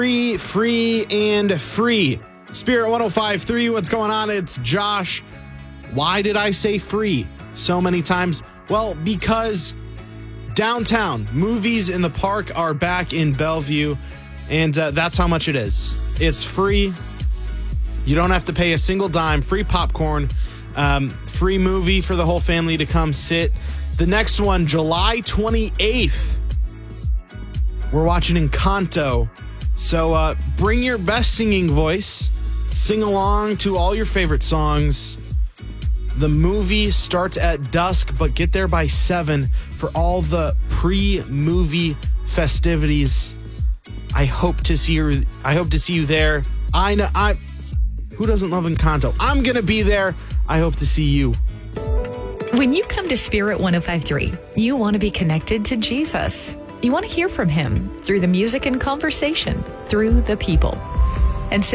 Free, and free. Spirit 105.3, what's going on? It's Josh. Why did I say free so many times? Well, because downtown movies in the park are back in Bellevue, and that's how much it is. It's free. You don't have to pay a single dime. Free popcorn, free movie for the whole family to come sit. The next one, July 28th, we're watching Encanto. So bring your best singing voice. Sing along to all your favorite songs. The movie starts at dusk, but get there by 7 for all the pre-movie festivities. I hope to see you. I hope to see you there. I know. Who doesn't love Encanto? I'm gonna be there. I hope to see you. When you come to Spirit 105.3, you want to be connected to Jesus. You want to hear from him through the music and conversation, through the people.